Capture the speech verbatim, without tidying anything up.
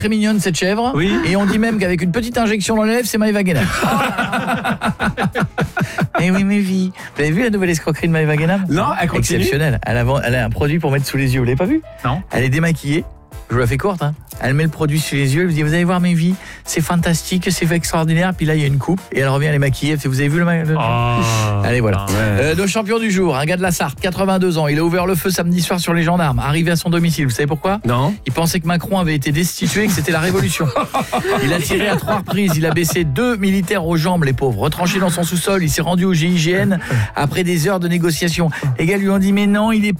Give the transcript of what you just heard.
très mignonne cette chèvre. Oui. Et on dit même qu'avec une petite injection dans les lèvres, c'est Maëva Guénam. Eh oui, mais vie. Vous avez vu la nouvelle escroquerie de Maëva Guénam? Non, elle continue. Exceptionnelle. Elle a, elle a un produit pour mettre sous les yeux. Vous l'avez pas vu? Non. Elle est démaquillée. Je vous la fais courte, hein. Elle met le produit sur les yeux, elle dit, vous allez voir mes vies, c'est fantastique, c'est extraordinaire. Puis là, il y a une coupe et elle revient, elle est maquillée. Elle fait, vous avez vu le, le... Oh, allez, voilà. ouais. Euh, nos champions du jour, un gars de la Sarthe, quatre-vingt-deux ans. Il a ouvert le feu samedi soir sur les gendarmes. Arrivé à son domicile, vous savez pourquoi? Non. Il pensait que Macron avait été destitué, que c'était la révolution. Il a tiré à trois reprises. Il a baissé deux militaires aux jambes, les pauvres. Retranché dans son sous-sol, il s'est rendu au G I G N après des heures de négociation. Les gars lui ont dit, mais non, il est